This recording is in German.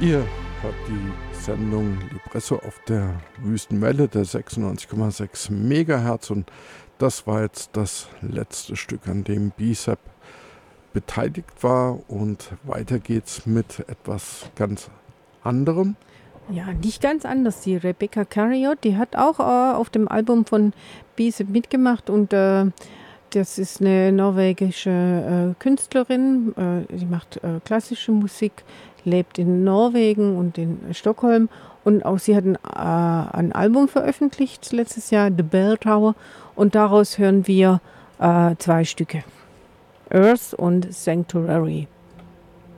Ihr hört die Sendung Lipresso auf der Wüstenwelle der 96,6 Megahertz und das war jetzt das letzte Stück, an dem BSAP beteiligt war und weiter geht's mit etwas ganz anderem. Ja, nicht ganz anders. Die Rebecca Carriot, die hat auch auf dem Album von BSAP mitgemacht und das ist eine norwegische Künstlerin. Sie macht klassische Musik, lebt in Norwegen und in Stockholm. Und auch sie hat ein Album veröffentlicht letztes Jahr, The Bell Tower. Und daraus hören wir 2 Stücke, Earth und Sanctuary.